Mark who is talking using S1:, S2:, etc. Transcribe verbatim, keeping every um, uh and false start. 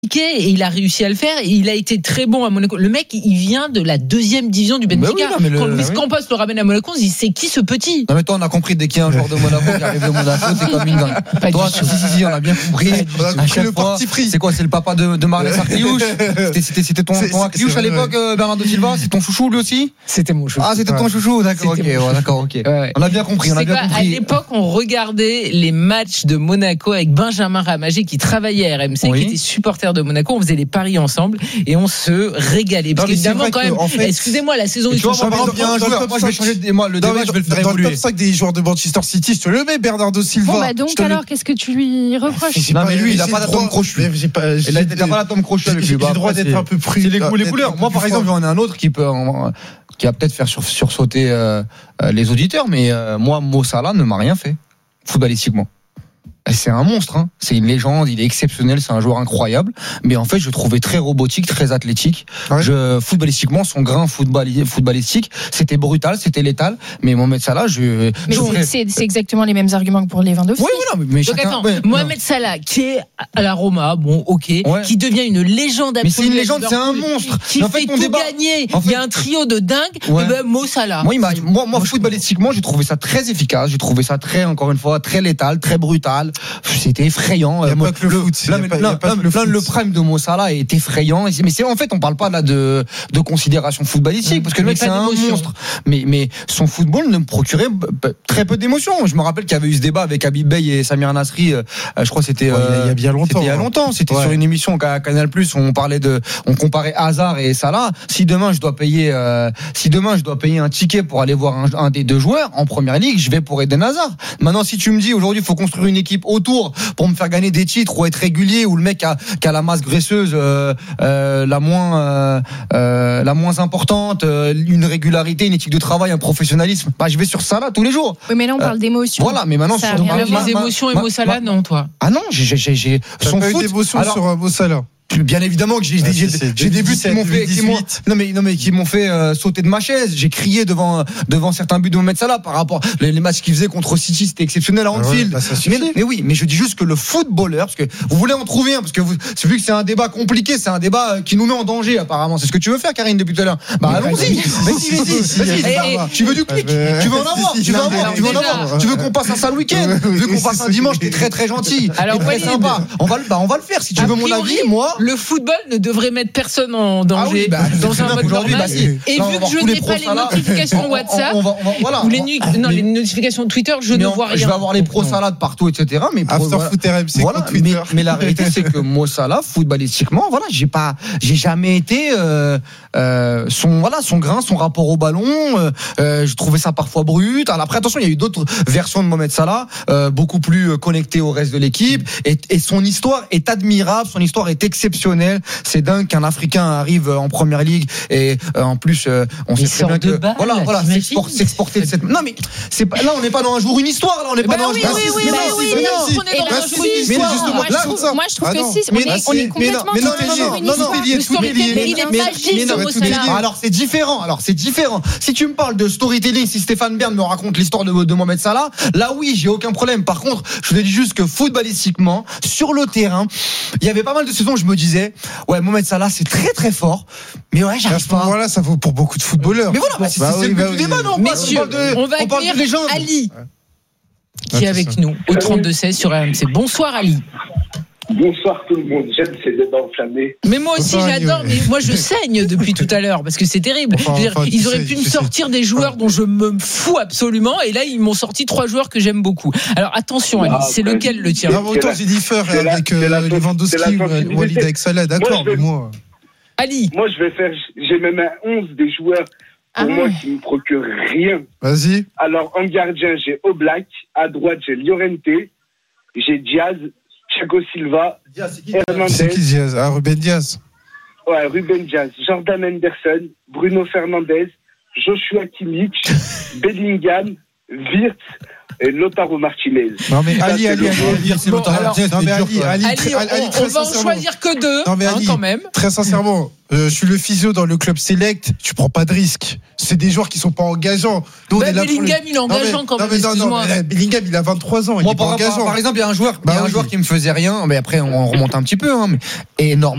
S1: et il a réussi à le faire et il a été très bon à Monaco. Le mec, il vient de la deuxième division du Benfica.
S2: Oui, non, le,
S1: Quand Luis
S2: oui.
S1: Campos le ramène à Monaco, on se dit c'est qui ce petit?
S2: Non mais toi on a compris dès qu'il y a un joueur de Monaco qui arrive de Monaco, c'est comme une dingue.
S1: Pas
S2: Toi,
S1: du tout.
S2: si, si, si, on a bien compris.
S3: On a
S2: À
S3: compris
S2: chaque
S3: le
S2: fois,
S3: parti pris.
S2: c'est quoi, c'est le papa de, de Marlès Arcliouche? C'était, c'était, c'était ton,
S3: C'est-
S2: ton
S3: c'est-
S2: Arcliouche
S3: c'est
S2: à
S3: vrai,
S2: l'époque,
S3: ouais.
S2: euh, Bernardo Silva? C'est ton chouchou lui aussi?
S1: C'était mon chouchou.
S2: Ah, c'était
S3: Ouais.
S2: ton chouchou, d'accord, ok,
S1: C'était mon
S2: ouais, d'accord, ok.
S1: Ouais, ouais.
S2: On a bien compris, on a
S1: C'est
S2: bien
S1: quoi, à
S2: compris.
S1: l'époque, on regardait les matchs de Monaco avec Benjamin Ramagé qui travaillait à R M C,
S2: Oui.
S1: qui était supporter de Monaco. On faisait les paris ensemble et on se régalait. Parce
S3: Non, mais c'est
S1: qu'évidemment,
S3: vrai
S1: quand
S3: que,
S1: même,
S3: en fait,
S1: excusez-moi, la saison
S2: Et
S1: ils
S2: tu vois,
S1: sont
S2: moi, par
S3: dans-
S2: exemple, il y a un
S3: dans le
S2: joueur,
S3: top
S2: moi, je vais
S3: cinq,
S2: changer de, moi, le
S3: Non,
S2: débat,
S3: mais
S2: je vais le faire
S3: dans le
S2: évoluer.
S3: top cinq des joueurs de Manchester City, je te le mets, Bernardo Silva.
S4: Bon, bah
S3: Je
S4: donc
S3: te le-
S4: alors, qu'est-ce que tu lui reproches?
S3: J'ai
S2: Non,
S3: pas-
S2: mais lui, il a
S3: j'ai
S2: pas
S3: le
S2: la tombe
S3: droit-
S2: crochue.
S3: mais j'ai pas-
S2: Et là,
S3: j'ai-
S2: t'as pas la tombe crochue avec
S3: j'ai-
S2: lui. Bah,
S3: j'ai le droit
S2: après,
S3: d'être
S2: c'est-
S3: un peu plus-
S2: C'est les goûts, les
S3: d'être
S2: couleurs.
S3: un peu
S2: Moi,
S3: plus
S2: par exemple,
S3: fort.
S2: j'en ai un autre qui peut, en- qui va peut-être faire sur- sursauter euh, euh, les auditeurs, mais euh, moi, Mo Salah ne m'a rien fait, footballistiquement. Et c'est un monstre, hein. C'est une légende, il est exceptionnel, c'est un joueur incroyable. Mais en fait, je le trouvais très robotique, très athlétique.
S3: Ouais.
S2: Je, footballistiquement, son grain footballi- footballistique, c'était brutal, c'était létal. Mais Mohamed Salah, je.
S4: Mais
S2: je
S4: c'est-
S2: ferais-
S4: c'est c'est exactement les mêmes arguments que pour Lewandowski.
S2: Oui, voilà, mais
S1: Donc
S2: chacun.
S1: attends,
S2: ouais,
S1: Mohamed Salah, qui est à la Roma, bon, ok,
S2: Ouais.
S1: qui devient une légende
S2: Mais c'est
S1: absolue.
S2: une
S1: à
S2: légende, c'est un
S1: Liverpool,
S2: monstre.
S1: Qui
S2: Mais en
S1: fait
S2: fait, mon
S1: tout
S2: débat-
S1: gagner.
S2: en fait-
S1: Il y a un trio de dingue.
S2: Ouais.
S1: Et ben, Mo Salah.
S2: Moi, il m'a- moi, moi, footballistiquement, j'ai trouvé ça très efficace. J'ai trouvé ça très, encore une fois, très létal, très brutal. C'était effrayant.
S3: Il y a
S2: Euh, moi,
S3: pas que le foot, il y
S2: là,
S3: a
S2: mais-
S3: pas- il y a
S2: là,
S3: pas
S2: là,
S3: que le
S2: là,
S3: foot.
S2: le prime de Mo Salah est effrayant. Et c'est- Mais c'est en fait, on parle pas là de de considération footballistique parce que le
S1: Mais
S2: mec
S1: pas
S2: c'est un
S1: d'émotion.
S2: monstre. Mais mais son football ne me procurait b- b- très peu d'émotions. Je me rappelle qu'il y avait eu ce débat avec Habib Bey et Samir Nasri. euh, Je crois que c'était
S3: Ouais, il y a- il y a bien longtemps,
S2: C'était il y a
S3: hein.
S2: longtemps. C'était
S3: Ouais.
S2: sur une émission à Canal Plus où on parlait de, on comparait Hazard et Salah. Si demain je dois payer, euh, si demain je dois payer un ticket pour aller voir un, un des deux joueurs en première ligue, je vais pour Eden Hazard. Maintenant, si tu me dis aujourd'hui, il faut construire une équipe autour pour me faire gagner des titres ou être régulier, ou le mec a, qui a la masse graisseuse euh, euh, la moins, euh, euh, la moins importante, euh, une régularité, une éthique de travail, un professionnalisme, bah je vais sur Salah tous les jours.
S4: Oui, mais là, on parle d'émotion.
S2: Voilà, mais maintenant
S4: Ça a
S2: sur
S4: rien à
S2: ma-
S4: voir.
S1: Les
S2: ma-
S1: émotions et
S2: ma-
S1: Mo Salah,
S2: ma-
S1: non, toi.
S2: Ah non, j'ai, j'ai, j'ai
S3: T'as
S2: son
S3: pas eu
S2: foot.
S3: d'émotion
S2: Alors,
S3: sur un Mo Salah.
S2: Bien évidemment que j'ai,
S3: Ah,
S2: j'ai,
S3: c'est- c'est
S2: j'ai des buts qui m'ont fait, qui m'ont,
S3: dix-huit.
S2: non mais, non mais qui m'ont fait euh, sauter de ma chaise. J'ai crié devant, devant certains buts de Mohamed Salah par rapport les, les matchs qu'il faisait contre City, c'était exceptionnel à
S3: Ah ouais,
S2: Anfield.
S3: bah ça
S2: mais,
S3: suffit.
S2: mais oui, mais je dis juste que le footballeur, parce que vous voulez en trouver un, parce que vous, c'est vu que c'est un débat compliqué, c'est un débat euh, qui nous met en danger apparemment. C'est ce que tu veux faire, Karine, depuis tout à l'heure. Bah allons-y. Vas-y, vas-y, vas-y.
S1: Eh, eh,
S2: Tu veux du clic? Tu veux en avoir? Tu veux en avoir? Tu veux en avoir? Tu veux qu'on passe un sale week-end? Tu veux qu'on passe un dimanche qui est très très gentil?
S1: Alors,
S2: et très
S1: Walid,
S2: sympa. On va le, bah on va le faire. Si tu
S1: a
S2: veux mon
S1: priori,
S2: avis, moi.
S1: le football ne devrait mettre personne en danger
S2: Ah oui, bah,
S1: dans
S2: c'est
S1: un
S2: bien
S1: mode
S2: qu'aujourd'hui,
S1: normal.
S2: bah, si.
S1: Et
S2: Là, on
S1: vu
S2: va
S1: que
S2: voir
S1: je
S2: tous les
S1: n'ai pas
S2: pros
S1: les
S2: Salah.
S1: notifications
S2: On- on-
S1: WhatsApp
S2: on va- on va- voilà.
S1: ou les, nu- non,
S2: Mais-
S1: les notifications Twitter, je
S2: mais
S1: ne
S2: on-
S1: vois rien.
S2: Je vais avoir les
S1: Donc,
S2: pros
S1: non.
S2: salades partout, et cetera. Mais pro-
S3: After
S2: voilà.
S3: Foot R M C
S2: Voilà,
S3: contre
S2: mais,
S3: Twitter.
S2: mais la réalité c'est que Mo Salah footballistiquement, voilà, j'ai pas, j'ai jamais été euh, euh, son voilà son grain, son rapport au ballon. Euh, euh, je trouvais ça parfois brut. Alors après attention, il y a eu d'autres versions de Mohamed Salah, euh, beaucoup plus connectées au reste de l'équipe. Et, et son histoire est admirable, son histoire est exceptionnelle. C'est dingue qu'un Africain arrive en première ligue et euh, en plus euh, on
S1: Il
S2: sait très
S1: sort
S2: bien
S1: de
S2: que
S1: balle,
S2: voilà voilà
S1: t'imagines
S2: s'export- s'exporter de cette. Non mais c'est pas là on n'est pas dans un jour une histoire là on n'est pas
S1: Ben
S2: dans un
S1: oui,
S2: jour.
S1: oui,
S2: Ah,
S1: oui,
S2: si,
S1: oui,
S2: si,
S1: oui,
S2: si,
S1: oui,
S2: si.
S1: on est dans
S2: Bah,
S1: un
S2: si,
S1: jour
S2: mais
S1: d'histoire.
S2: justement,
S4: Moi, je
S2: là,
S4: trouve,
S2: ça-
S4: moi, je trouve
S3: Ah
S4: que
S3: non.
S4: si, on
S2: Mais
S4: est,
S2: là,
S4: on est
S2: c'est-
S4: complètement
S2: mais non,
S4: dans
S2: mais
S4: un
S2: non,
S4: jour,
S2: non,
S4: une
S2: non,
S4: histoire.
S2: non, lié,
S4: Le
S2: tout est lié.
S4: storytelling, il
S2: Mais-
S4: est
S2: mais-
S4: magique
S2: mais non,
S4: sur Mo
S2: tout est lié.
S4: Salah.
S2: Alors c'est différent. Alors c'est différent. Si tu me parles de storytelling, si Stéphane Bern me raconte l'histoire de, de Mohamed Salah, là oui, j'ai aucun problème. Par contre, je te dis juste que footballistiquement, sur le terrain, il y avait pas mal de saisons où je me disais, ouais, Mohamed Salah c'est très très fort, mais ouais,
S3: À
S2: j'arrive
S3: ce
S2: pas.
S3: moment-là, ça vaut pour beaucoup de footballeurs.
S2: Mais voilà, bah, c'est
S3: Bah
S2: c'est
S3: oui,
S2: le
S3: bah
S2: but du
S3: oui.
S2: débat, non?
S1: Messieurs,
S2: on parle de,
S1: on va
S2: on parle de
S1: accueillir
S2: légende.
S1: Ali qui est
S3: Ouais,
S1: avec
S3: c'est ça.
S1: nous au trente-deux seize sur R M C. Bonsoir Ali.
S5: Bonsoir tout le monde, j'aime ces débats enflammés.
S1: Mais moi aussi
S3: Bonsoir,
S1: j'adore,
S3: Ali, ouais.
S1: mais moi je saigne depuis tout à l'heure parce que c'est terrible.
S3: Enfin,
S1: Je veux dire,
S3: enfin, tu
S1: ils auraient
S3: sais,
S1: pu
S3: tu
S1: me
S3: sais.
S1: sortir des joueurs dont je me fous absolument et là ils m'ont sorti trois joueurs que j'aime beaucoup. Alors attention Ali,
S5: Ah,
S1: c'est
S5: après,
S1: lequel le tien?
S3: Non, mais autant
S5: la-
S3: Jennifer
S5: c'est la-
S3: avec
S5: c'est la-
S3: euh, Lewandowski
S5: c'est la
S3: ou
S5: sensibilité.
S3: Walid avec Salah, d'accord,
S5: Moi, je vais-
S3: mais moi.
S1: Ali,
S5: Moi je vais faire, j'ai même un onze des joueurs pour
S4: Ah.
S5: moi qui me procurent rien.
S3: Vas-y.
S5: Alors en gardien j'ai Oblak, à droite j'ai Llorente, j'ai Diaz, Thiago Silva,
S3: C'est
S5: Hernandez,
S3: qui Diaz? Ah, Ruben Diaz.
S5: ouais, Ruben Diaz, Jordan Henderson, Bruno Fernandes, Joshua Kimmich, Bellingham, Wirtz, et Lautaro Martinez.
S3: Non, mais
S5: Ça,
S3: Ali,
S5: c'est
S3: Ali,
S5: le-
S3: Ali, Ali,
S2: dire, c'est
S1: Bon,
S2: Lautaro
S1: alors-
S2: Martinez,
S3: non,
S2: c'est
S3: mais
S2: dur,
S3: Ali,
S2: quoi.
S3: Ali,
S1: Ali,
S3: très-
S1: on,
S3: Ali,
S1: on
S3: très
S1: va en
S3: sincèrement.
S1: choisir que deux,
S3: Non, mais
S1: hein,
S3: Ali,
S1: quand même.
S3: Très sincèrement, euh, je suis le physio dans le club Select, tu prends pas de risque. C'est des joueurs qui sont pas engageants. Nous, on
S1: Bah,
S3: est là pour
S1: Bellingham,
S3: les-
S1: il est engageant
S3: Non, mais-
S1: quand
S3: non,
S1: même,
S3: mais non, non,
S1: excuse-moi.
S3: mais là, Bellingham, il a vingt-trois ans, il
S2: Moi,
S3: est pas
S2: par, par-
S3: engageant.
S2: par exemple, il y a un joueur, il y
S3: Bah
S2: a un
S3: oui.
S2: joueur qui me faisait rien, mais après, on remonte un petit peu, hein, mais énorme.